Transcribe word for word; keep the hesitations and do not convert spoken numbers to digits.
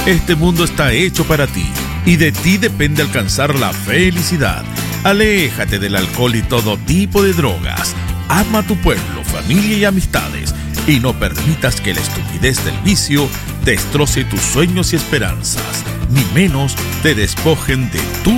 Este mundo está hecho para ti y de ti depende alcanzar la felicidad. Aléjate del alcohol y todo tipo de drogas. Ama a tu pueblo, familia y amistades y no permitas que la estupidez del vicio destroce tus sueños y esperanzas, ni menos te despojen de tu